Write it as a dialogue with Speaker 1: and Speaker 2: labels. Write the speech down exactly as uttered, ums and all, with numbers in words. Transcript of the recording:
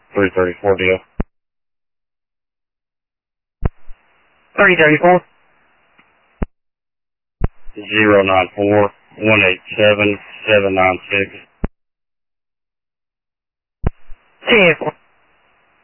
Speaker 1: three thirty-four deal.
Speaker 2: three thirty-four.
Speaker 1: zero nine four, one eight seven, seven nine six.
Speaker 2: ten four.